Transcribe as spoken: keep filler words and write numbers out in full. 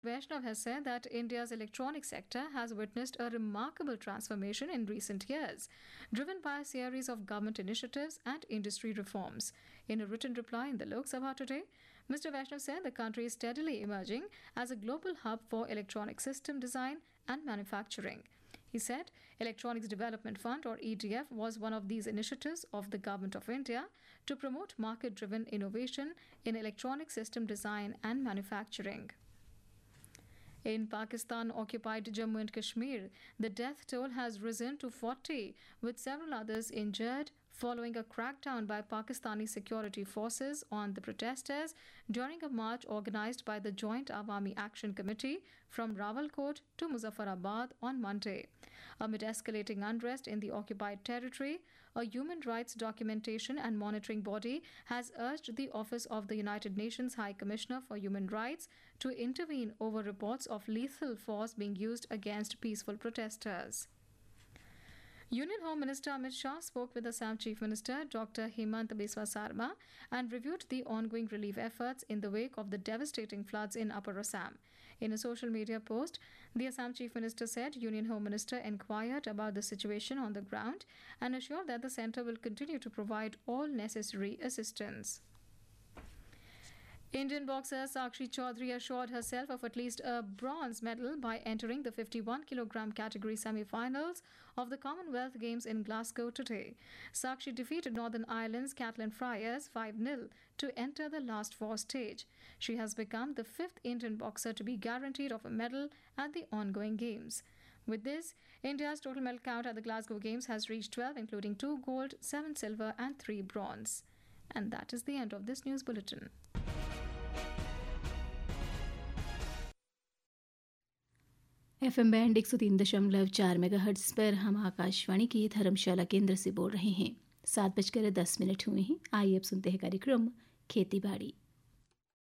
Vaishnav has said that India's electronic sector has witnessed a remarkable transformation in recent years, driven by a series of government initiatives and industry reforms. In a written reply in the Lok Sabha today, Mister Vaishnav said the country is steadily emerging as a global hub for electronic system design and manufacturing. He said Electronics Development Fund or E D F was one of these initiatives of the Government of India to promote market-driven innovation in electronic system design and manufacturing. In Pakistan-occupied Jammu and Kashmir, the death toll has risen to forty, with several others injured following a crackdown by Pakistani security forces on the protesters during a march organized by the Joint Awami Action Committee from Rawalkot to Muzaffarabad on Monday. Amid escalating unrest in the occupied territory, a human rights documentation and monitoring body has urged the Office of the United Nations High Commissioner for Human Rights to intervene over reports of lethal force being used against peaceful protesters. Union Home Minister Amit Shah spoke with Assam Chief Minister Doctor Hemant Biswa Sarma and reviewed the ongoing relief efforts in the wake of the devastating floods in Upper Assam. In a social media post, the Assam Chief Minister said Union Home Minister inquired about the situation on the ground and assured that the centre will continue to provide all necessary assistance. Indian boxer Sakshi Chaudhary assured herself of at least a bronze medal by entering the fifty-one kilogram category semi-finals of the Commonwealth Games in Glasgow today. Sakshi defeated Northern Ireland's Kathleen Fryers five nil to enter the last four stage. She has become the fifth Indian boxer to be guaranteed of a medal at the ongoing games. With this, India's total medal count at the Glasgow Games has reached twelve, including two gold, seven silver and three bronze. And that is the end of this news bulletin. F M band एक सौ तीन दशमलव चार megahertz पर हम आकाशवाणी के धर्मशाला केंद्र से बोल रहे हैं। सात बजकर दस मिनट हुए हैं। आइए अब सुनते हैं कार्यक्रम खेती बाड़ी।